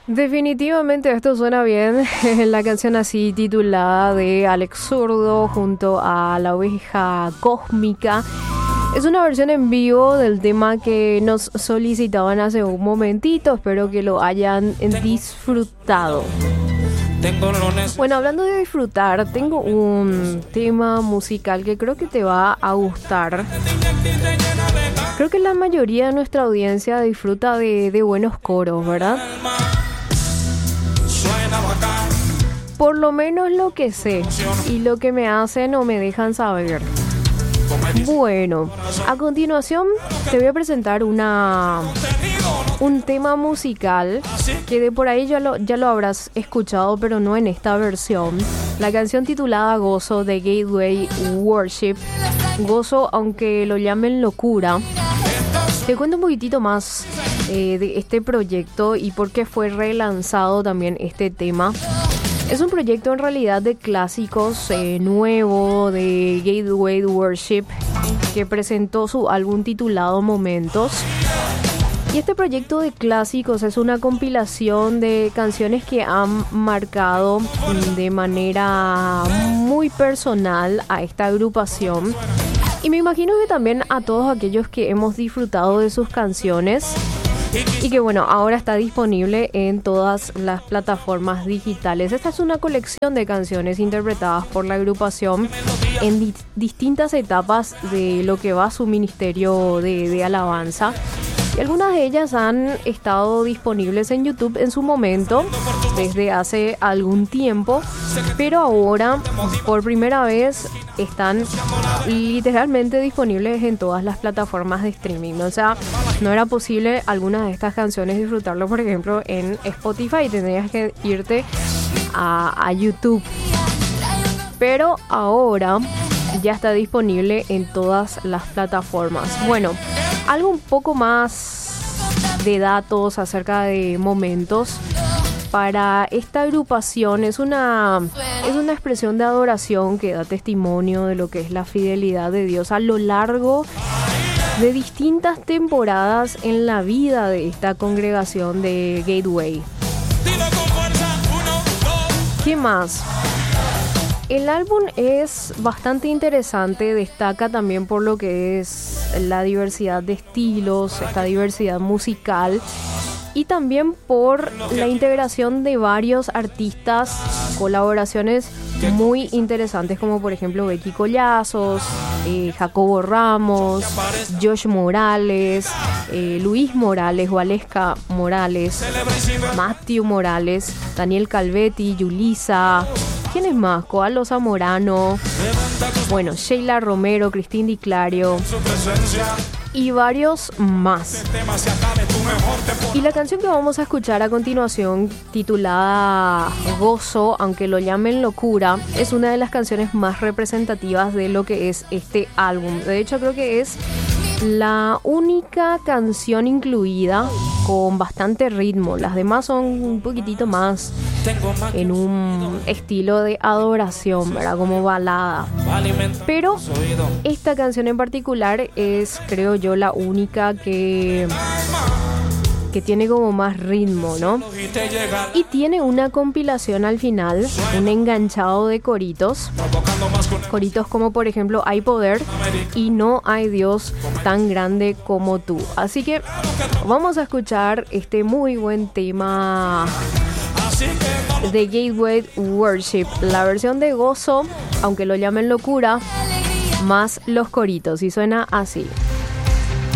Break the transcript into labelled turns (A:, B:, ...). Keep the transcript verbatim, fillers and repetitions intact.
A: Definitivamente esto suena bien. La canción así titulada de Alex Zurdo junto a La Oveja Cósmica. Es una versión en vivo del tema que nos solicitaban hace un momentito. Espero que lo hayan disfrutado. Bueno, hablando de disfrutar, tengo un tema musical que creo que te va a gustar. Creo que la mayoría de nuestra audiencia disfruta de, de buenos coros, ¿verdad? Por lo menos lo que sé y lo que me hacen o me dejan saber. Bueno, a continuación te voy a presentar una un tema musical que de por ahí ya lo, ya lo habrás escuchado, pero no en esta versión. La canción titulada Gozo de Gateway Worship. Gozo, aunque lo llamen locura. Te cuento un poquitito más eh, de este proyecto y por qué fue relanzado también este tema. Es un proyecto en realidad de clásicos eh, nuevo de Gateway Worship, que presentó su álbum titulado Momentos. Y este proyecto de clásicos es una compilación de canciones que han marcado de manera muy personal a esta agrupación. Y me imagino que también a todos aquellos que hemos disfrutado de sus canciones. Y que bueno, ahora está disponible en todas las plataformas digitales. Esta es una colección de canciones interpretadas por la agrupación en di- distintas etapas de lo que va su ministerio de, de alabanza. Y algunas de ellas han estado disponibles en YouTube en su momento, desde hace algún tiempo, pero ahora, por primera vez, están literalmente disponibles en todas las plataformas de streaming. O sea, no era posible algunas de estas canciones disfrutarlo, por ejemplo, en Spotify. Tendrías que irte a, a YouTube. Pero ahora ya está disponible en todas las plataformas. Bueno, algo un poco más de datos acerca de Momentos. Para esta agrupación es una, es una expresión de adoración que da testimonio de lo que es la fidelidad de Dios a lo largo de distintas temporadas en la vida de esta congregación de Gateway. ¿Qué más? El álbum es bastante interesante, destaca también por lo que es la diversidad de estilos, esta diversidad musical y también por la integración de varios artistas, colaboraciones muy interesantes como por ejemplo Becky Collazos, eh, Jacobo Ramos, Josh Morales, eh, Luis Morales, Waleska Morales, Matthew Morales, Daniel Calvetti, Yulisa. ¿Quién es más? Coalo Zamorano, bueno, Sheila Romero, Cristín Di Clario y varios más. Y la canción que vamos a escuchar a continuación, titulada Gozo, aunque lo llamen locura, es una de las canciones más representativas de lo que es este álbum. De hecho, creo que es la única canción incluida con bastante ritmo. Las demás son un poquitito más en un estilo de adoración, ¿verdad? Como balada. Pero esta canción en particular es, creo yo, la única que que tiene como más ritmo, ¿no? Y tiene una compilación al final, un enganchado de coritos. Coritos como por ejemplo Hay poder y No hay Dios tan grande como tú. Así que vamos a escuchar este muy buen tema de Gateway Worship, la versión de Gozo, aunque lo llamen locura, más los coritos, y suena así.